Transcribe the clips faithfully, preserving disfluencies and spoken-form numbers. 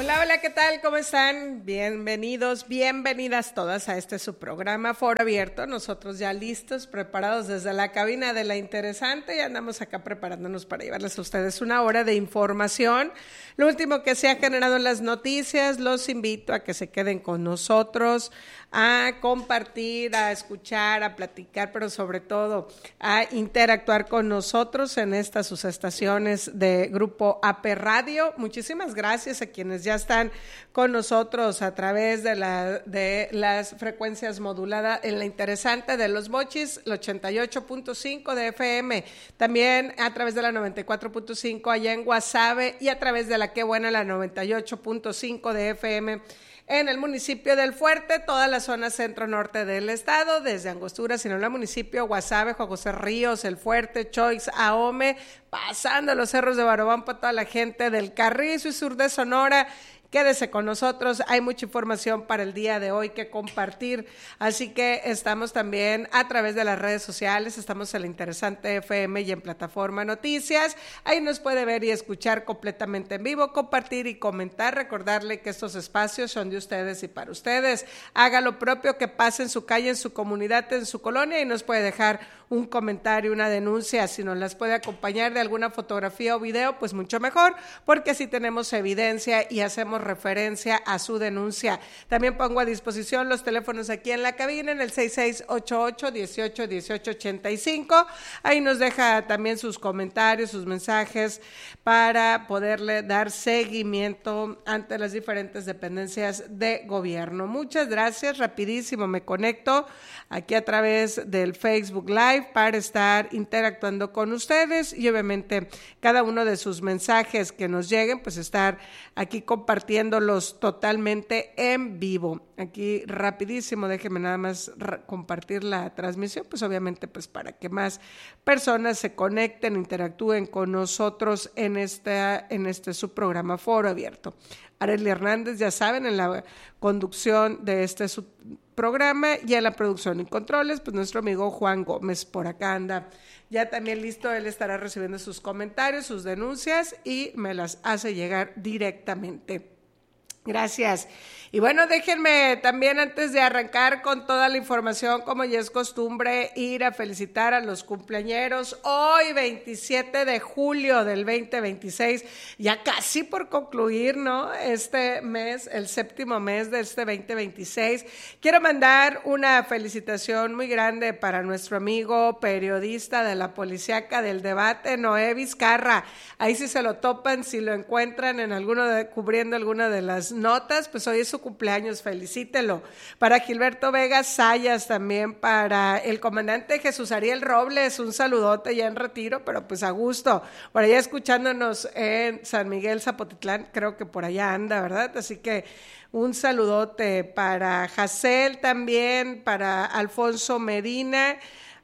Hola, hola, ¿qué tal? ¿Cómo están? Bienvenidos, bienvenidas todas a este su programa Foro Abierto. Nosotros ya listos, preparados desde la cabina de La Interesante y andamos acá preparándonos para llevarles a ustedes una hora de información. Lo último que se ha generado en las noticias, los invito a que se queden con nosotros, a compartir, a escuchar, a platicar, pero sobre todo a interactuar con nosotros en estas sus estaciones de Grupo A P Radio. Muchísimas gracias a quienes ya están con nosotros a través de, la, de las frecuencias moduladas en La Interesante de Los Mochis, el ochenta y ocho punto cinco de F M, también a través de la noventa y cuatro punto cinco allá en Guasave y a través de la Qué Buena, la noventa y ocho punto cinco de F M en el municipio del Fuerte, toda la zona centro-norte del estado, desde Angostura, Sinaloa, municipio, Guasave, Juan José Ríos, El Fuerte, Choix, Ahome, pasando los cerros de Barobampo, toda la gente del Carrizo y sur de Sonora. Quédese con nosotros, hay mucha información para el día de hoy que compartir, así que estamos también a través de las redes sociales, estamos en La Interesante F M y en Plataforma Noticias, ahí nos puede ver y escuchar completamente en vivo, compartir y comentar, recordarle que estos espacios son de ustedes y para ustedes, haga lo propio, que pase en su calle, en su comunidad, en su colonia y nos puede dejar un comentario, una denuncia, si nos las puede acompañar de alguna fotografía o video, pues mucho mejor, porque así tenemos evidencia y hacemos referencia a su denuncia. También pongo a disposición los teléfonos aquí en la cabina en el seis seis ocho ocho, dieciocho, dieciocho ochenta y cinco. Ahí nos deja también sus comentarios, sus mensajes para poderle dar seguimiento ante las diferentes dependencias de gobierno. Muchas gracias, rapidísimo me conecto aquí a través del Facebook Live para estar interactuando con ustedes y obviamente cada uno de sus mensajes que nos lleguen, pues estar aquí compartiéndolos totalmente en vivo. Aquí rapidísimo, déjenme nada más compartir la transmisión, pues obviamente pues para que más personas se conecten, interactúen con nosotros en, esta, en este su programa Foro Abierto. Arely Hernández, ya saben, en la conducción de este su programa y en la producción y controles, pues nuestro amigo Juan Gómez por acá anda ya también listo, él estará recibiendo sus comentarios, sus denuncias y me las hace llegar directamente. Gracias. Y bueno, déjenme también antes de arrancar con toda la información, como ya es costumbre, ir a felicitar a los cumpleañeros. Hoy, veintisiete de julio del veinte veintiséis, ya casi por concluir, ¿no? Este mes, el séptimo mes de este veinte veintiséis. Quiero mandar una felicitación muy grande para nuestro amigo periodista de la Policíaca del Debate, Noé Vizcarra. Ahí si se lo topan, si lo encuentran en alguno de, cubriendo alguna de las notas, pues hoy es su cumpleaños, felicítelo. Para Gilberto Vega Sayas, también para el comandante Jesús Ariel Robles, un saludote ya en retiro, pero pues a gusto, por allá escuchándonos en San Miguel Zapotitlán, creo que por allá anda, ¿verdad? Así que un saludote para Jacel también, para Alfonso Medina,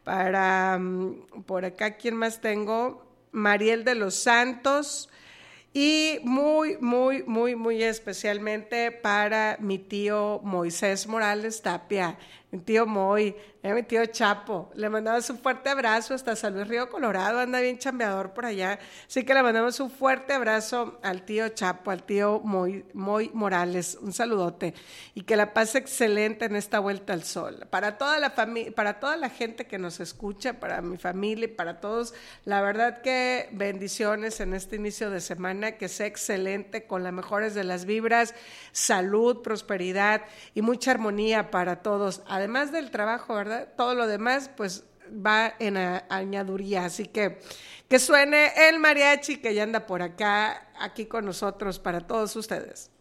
para, por acá, ¿quién más tengo? Mariel de los Santos. Y muy, muy, muy, muy especialmente para mi tío Moisés Morales Tapia, mi tío Moy, eh, mi tío Chapo. Le mandamos un fuerte abrazo hasta San Luis Río Colorado, anda bien chambeador por allá. Así que le mandamos un fuerte abrazo al tío Chapo, al tío Moy, Moy Morales, un saludote. Y que la pase excelente en esta vuelta al sol. Para toda la familia, para toda la gente que nos escucha, para mi familia y para todos, la verdad que bendiciones en este inicio de semana, que sea excelente, con las mejores de las vibras, salud, prosperidad y mucha armonía para todos. Además del trabajo, ¿verdad? Todo lo demás, pues, va en a, añaduría. Así que que suene el mariachi que ya anda por acá, aquí con nosotros para todos ustedes.